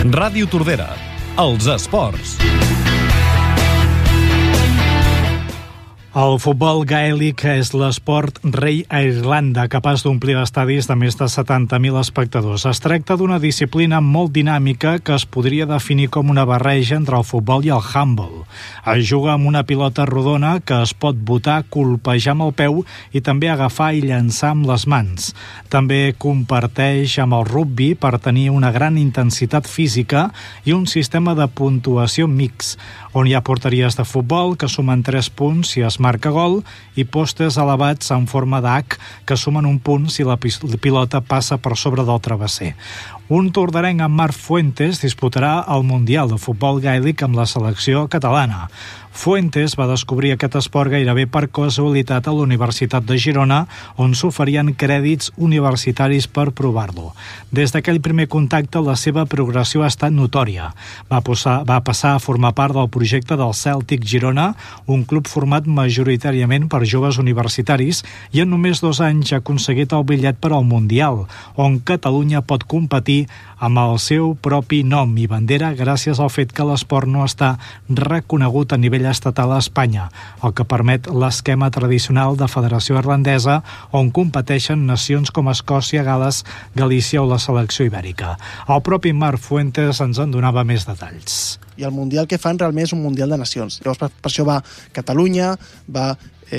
Ràdio Tordera, els esports. El futbol gaèlic és l'esport rei a Irlanda, capaç d'omplir estadis de més de 70.000 espectadors. Es tracta d'una disciplina molt dinàmica que es podria definir com una barreja entre el futbol i el handball. Es juga amb una pilota rodona que es pot botar, colpejar amb el peu i també agafar i llançar amb les mans. També comparteix amb el rugbi per tenir una gran intensitat física i un sistema de puntuació mix, on hi ha porteries de futbol que sumen 3 punts si es marca gol i postes elevats en forma d'H que sumen un punt si la pilota passa per sobre del travesser. Un torderenc amb Marc Fuentes disputarà el Mundial de Futbol Gaèlic amb la selecció catalana. Fuentes va descobrir aquest esport gairebé per casualitat a la Universitat de Girona, on s'oferien crèdits universitaris per provar-lo. Des d'aquell primer contacte, la seva progressió ha estat notòria. Va passar a formar part del projecte del Celtic Girona, un club format majoritàriament per joves universitaris, i en només 2 anys ha aconseguit el bitllet per al Mundial, on Catalunya pot competir amb el seu propi nom i bandera gràcies al fet que l'esport no està reconegut a nivell estatal a Espanya, el que permet l'esquema tradicional de Federació Irlandesa, on competeixen nacions com Escòcia, Gal·les, Galícia o la selecció ibèrica. El propi Marc Fuentes ens en donava més detalls. I el Mundial que fan realment és un Mundial de nacions. Llavors per això va Catalunya, va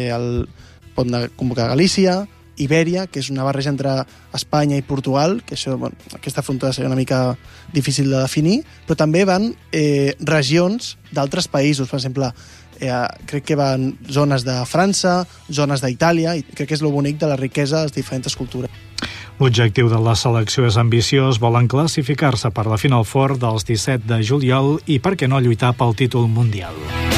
pot convocar Galícia, Ibèria, que és una barreja entre Espanya i Portugal, que això, aquesta frontera seria una mica difícil de definir, però també van regions d'altres països. Per exemple, crec que van zones de França, zones d'Itàlia, i crec que és lo bonic de la riquesa de les diferents cultures. L'objectiu de la selecció és ambiciós, volen classificar-se per la Final Four dels 17 de juliol i, per què no, lluitar pel títol mundial.